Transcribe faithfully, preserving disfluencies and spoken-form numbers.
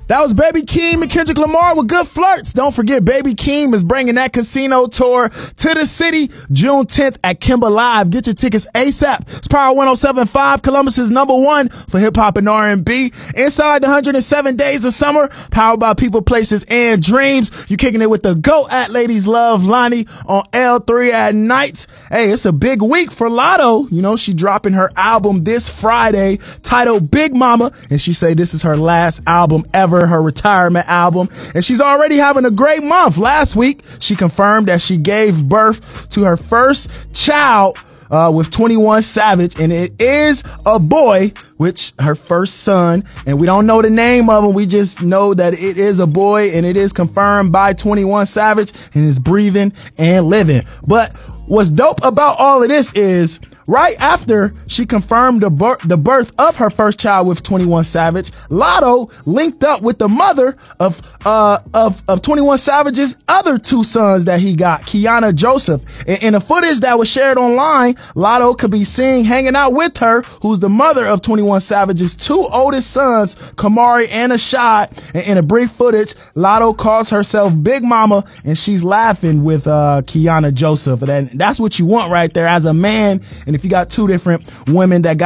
That was Baby Keem and Kendrick Lamar with Good Flirts. Don't forget, Baby Keem is bringing that casino tour to the city June tenth at Kimba Live. Get your tickets ASAP. It's Power one oh seven point five, Columbus's number one for hip-hop and R and B. Inside the one hundred seven days of summer, powered by people, places, and dreams. You kicking it with the Go At Ladies Love Lonnie on L three at night. Hey, it's a big week for Latto. You know, she dropping her album this Friday titled Big Mama, and she say this is her last album ever, her retirement album, and she's already having a great month. Last week, she confirmed that she gave birth to her first child uh, with twenty-one Savage, and it is a boy, which her first son, and we don't know the name of him. We just know that it is a boy, and it is confirmed by twenty-one Savage, and is breathing and living. But what's dope about all of this is right after she confirmed the, bir- the birth of her first child with twenty-one Savage, Latto linked up with the mother of uh of, of twenty-one Savage's other two sons that he got, Kiana Joseph. And in the footage that was shared online, Latto could be seen hanging out with her, who's the mother of twenty-one Savage's two oldest sons, Kamari and Ashad. And in a brief footage, Latto calls herself Big Mama, and she's laughing with uh Kiana Joseph. And that's what you want right there as a man. And if you got two different women that got